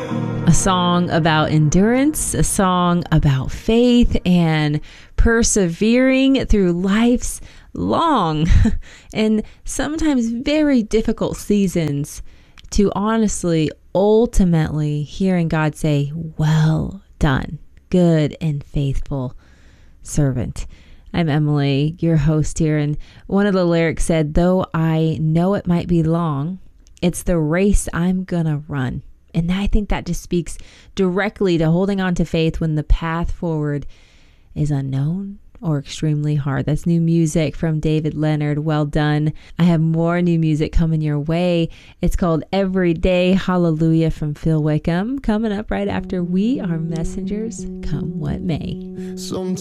A song about endurance, a song about faith and persevering through life's long and sometimes very difficult seasons to honestly, ultimately hearing God say, "Well done, good and faithful servant." I'm Emily, your host here, and one of the lyrics said, "Though I know it might be long, it's the race I'm gonna run." And I think that just speaks directly to holding on to faith when the path forward is unknown or extremely hard. That's new music from David Leonard. Well done. I have more new music coming your way. It's called Everyday Hallelujah from Phil Wickham, coming up right after We Are Messengers, Come What May.